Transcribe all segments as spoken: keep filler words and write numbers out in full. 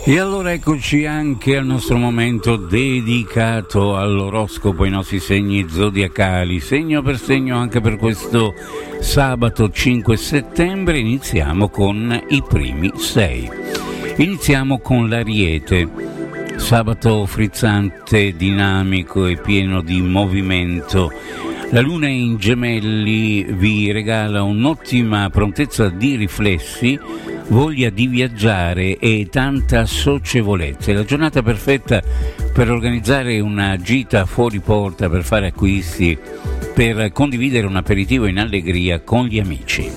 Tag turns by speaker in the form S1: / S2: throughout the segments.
S1: E allora eccoci anche al nostro momento dedicato all'oroscopo, ai nostri segni zodiacali, segno per segno anche per questo sabato cinque settembre. Iniziamo con i primi sei. Iniziamo con l'Ariete. Sabato frizzante, dinamico e pieno di movimento. La luna in Gemelli vi regala un'ottima prontezza di riflessi, voglia di viaggiare e tanta socievolezza. È la giornata perfetta per organizzare una gita fuori porta, per fare acquisti, per condividere un aperitivo in allegria con gli amici.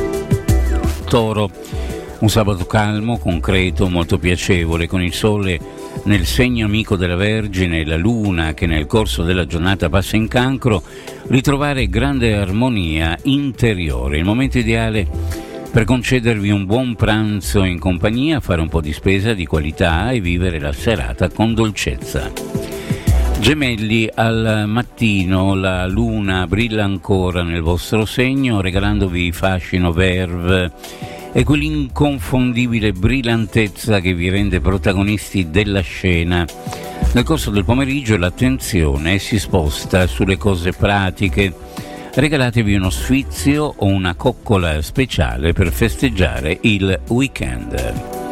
S1: Toro, un sabato calmo, concreto, molto piacevole, con il sole nel segno amico della Vergine e la luna che nel corso della giornata passa in Cancro, ritrovare grande armonia interiore. Il momento ideale per concedervi un buon pranzo in compagnia, fare un po' di spesa di qualità e vivere la serata con dolcezza. Gemelli, al mattino la luna brilla ancora nel vostro segno, regalandovi fascino, verve e quell'inconfondibile brillantezza che vi rende protagonisti della scena. Nel corso del pomeriggio l'attenzione si sposta sulle cose pratiche. Regalatevi uno sfizio o una coccola speciale per festeggiare il weekend.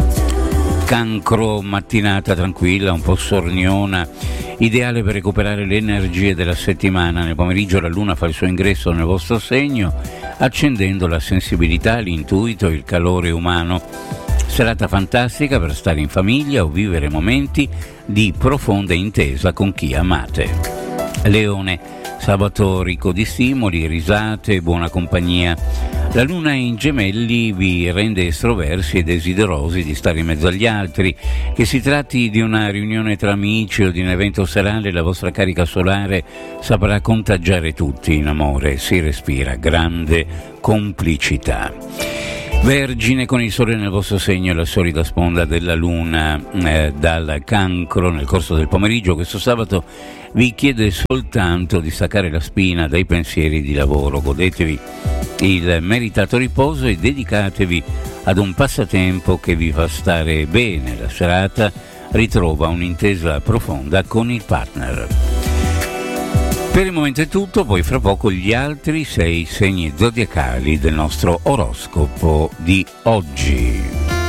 S1: Cancro, mattinata tranquilla, un po' sorniona, ideale per recuperare le energie della settimana. Nel pomeriggio la luna fa il suo ingresso nel vostro segno, accendendo la sensibilità, l'intuito, il calore umano. Serata fantastica per stare in famiglia o vivere momenti di profonda intesa con chi amate. Leone, sabato ricco di stimoli, risate e buona compagnia. La luna in Gemelli vi rende estroversi e desiderosi di stare in mezzo agli altri. Che si tratti di una riunione tra amici o di un evento serale, la vostra carica solare saprà contagiare tutti in amore. Si respira grande complicità. Vergine, con il sole nel vostro segno e la solida sponda della luna eh, dal Cancro nel corso del pomeriggio, questo sabato vi chiede soltanto di staccare la spina dai pensieri di lavoro. Godetevi il meritato riposo e dedicatevi ad un passatempo che vi fa stare bene. La serata ritrova un'intesa profonda con il partner. Per il momento è tutto, poi fra poco gli altri sei segni zodiacali del nostro oroscopo di oggi.